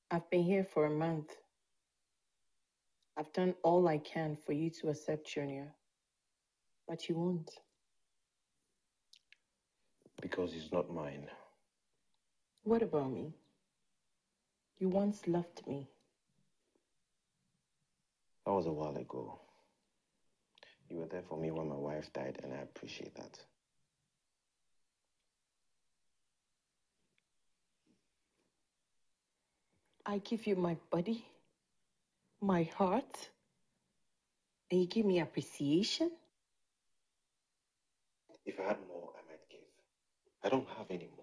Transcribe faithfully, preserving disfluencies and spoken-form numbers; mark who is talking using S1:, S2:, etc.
S1: I've been here for a month. I've done all I can for you to accept Junior. But you won't.
S2: Because he's not mine.
S1: What about me? You once loved me.
S2: That was a while ago. You were there for me when my wife died, and I appreciate that.
S1: I give you my body, my heart, and you give me appreciation?
S2: If I had more, I might give. I don't have any more.